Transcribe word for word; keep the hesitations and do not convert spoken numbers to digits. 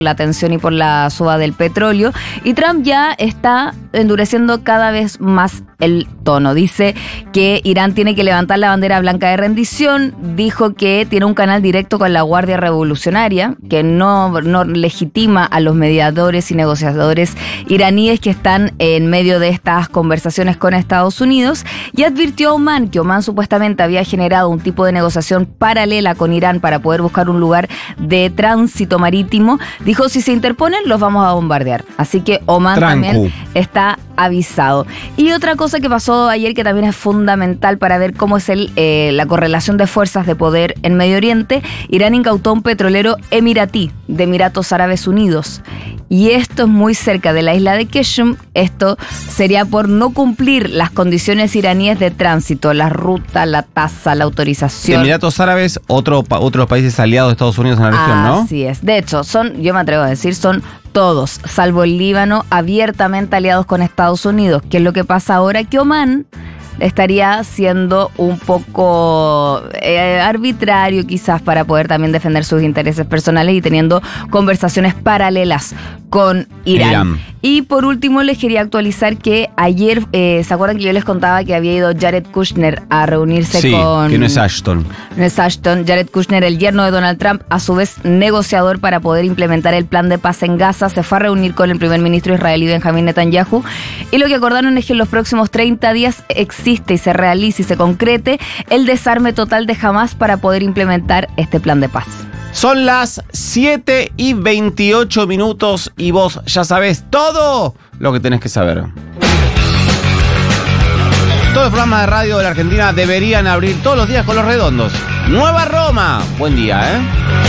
la tensión y por la suba del petróleo. Y Trump ya está endureciendo cada vez más el tono. Dice que Irán tiene que levantar la bandera blanca de rendición. Dijo que tiene un canal directo con la Guardia Revolucionaria, que no, no legitima a los mediadores y negociadores iraníes que están en medio de estas conversaciones con Estados Unidos. Y advirtió a Omán que Omán supuestamente había generado un tipo de negociación paralela con Irán para poder buscar un lugar de tránsito marítimo. Dijo, si se interponen, los vamos a bombardear. Así que Omán Trancu. también está avisado. Y otra cosa que pasó ayer que también es fundamental para ver cómo es el, eh, la correlación de fuerzas de poder en Medio Oriente, Irán incautó un petrolero emiratí de Emiratos Árabes Unidos. Y esto es muy cerca de la isla de Qeshm. Esto sería por no cumplir las condiciones iraníes de tránsito, la ruta, la tasa, la autorización. Emiratos Árabes, otro, otros países aliados de Estados Unidos en la región, ¿no? Así es. De hecho, son, yo me atrevo a decir, son todos, salvo el Líbano, abiertamente aliados con Estados Unidos. ¿Qué es lo que pasa ahora? Que Omán estaría siendo un poco eh, arbitrario quizás para poder también defender sus intereses personales y teniendo conversaciones paralelas con Irán. Irán. Y por último les quería actualizar que ayer, eh, ¿se acuerdan que yo les contaba que había ido Jared Kushner a reunirse sí, con... Sí, que no es Ashton. No es Ashton. Jared Kushner, el yerno de Donald Trump, a su vez negociador para poder implementar el plan de paz en Gaza, se fue a reunir con el primer ministro israelí Benjamín Netanyahu y lo que acordaron es que en los próximos treinta días existe y se realice y se concrete el desarme total de Hamás para poder implementar este plan de paz. Son las siete y veintiocho minutos y vos ya sabés todo lo que tenés que saber. Todos los programas de radio de la Argentina deberían abrir todos los días con los redondos. Nueva Roma. Buen día, ¿eh?